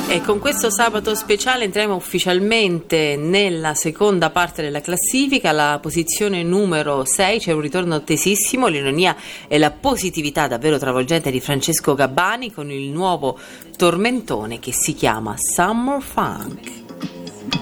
E con questo sabato speciale entriamo ufficialmente nella seconda parte della classifica, alla posizione numero 6 c'è un ritorno attesissimo, l'ironia e la positività davvero travolgente di Francesco Gabbani con il nuovo tormentone che si chiama Summer Funk.